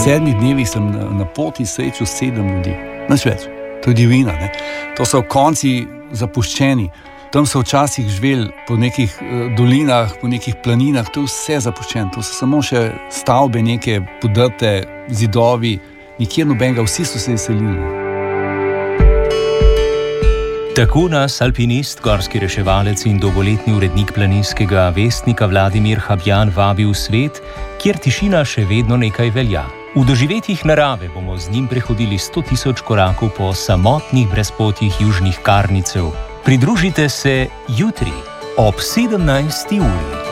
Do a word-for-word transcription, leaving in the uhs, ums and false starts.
sedmih dnevih sem na, na poti srečal sedem ljudi. Nič več. To je divina, ne? To so konci zapuščeni. Tam so včasih živeli po nekih uh, dolinah, po nekih planinah, to je vse zapuščeno. To so samo še stavbe, neke podrte, zidovi, nikjer nobenega, vsi so se izselili. Tako nas alpinist, gorski reševalec in dolgoletni urednik Planinskega vestnika Vladimir Habjan vabi v svet, kjer tišina še vedno nekaj velja. V doživetjih narave bomo z njim prehodili sto tisoč korakov po samotnih brezpotjih južnih Karnicev. Pridružite se jutri ob sedemnajsti uri.